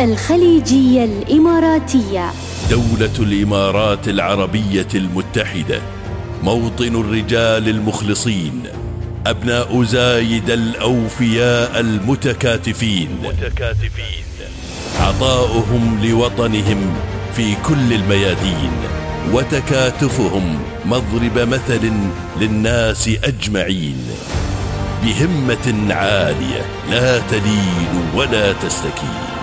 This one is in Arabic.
الخليجية الإماراتية. دولة الإمارات العربية المتحدة، موطن الرجال المخلصين، أبناء زايد الأوفياء المتكاتفين، عطاؤهم لوطنهم في كل الميادين، وتكاتفهم مضرب مثل للناس أجمعين، بهمة عالية لا تلين ولا تستكين.